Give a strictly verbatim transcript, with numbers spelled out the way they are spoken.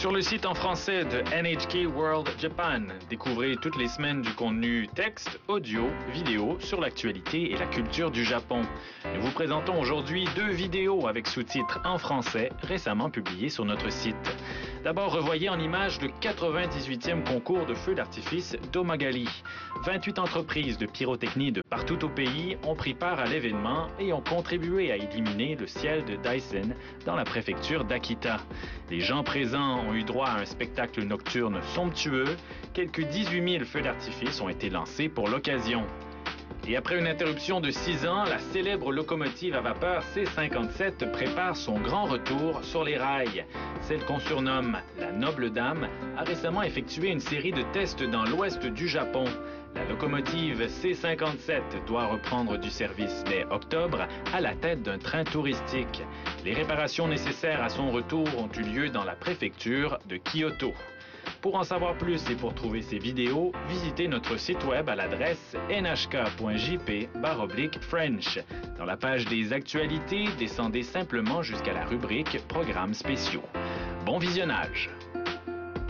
Sur le site en français de N H K World Japan, découvrez toutes les semaines du contenu texte, audio, vidéo sur l'actualité et la culture du Japon. Nous vous présentons aujourd'hui deux vidéos avec sous-titres en français récemment publiées sur notre site. D'abord, revoyez en images le quatre-vingt-dix-huitième concours de feux d'artifice d'Omagali. vingt-huit entreprises de pyrotechnie de partout au pays ont pris part à l'événement et ont contribué à illuminer le ciel de Daisen dans la préfecture d'Akita. Les gens présents ont eu droit à un spectacle nocturne somptueux. Quelques dix-huit mille feux d'artifice ont été lancés pour l'occasion. Et après une interruption de six ans, la célèbre locomotive à vapeur C cinquante-sept prépare son grand retour sur les rails. Celle qu'on surnomme la Noble Dame a récemment effectué une série de tests dans l'ouest du Japon. La locomotive C cinquante-sept doit reprendre du service dès octobre à la tête d'un train touristique. Les réparations nécessaires à son retour ont eu lieu dans la préfecture de Kyoto. Pour en savoir plus et pour trouver ces vidéos, visitez notre site web à l'adresse n h k point j p barre oblique French. Dans la page des actualités, descendez simplement jusqu'à la rubrique Programmes spéciaux. Bon visionnage!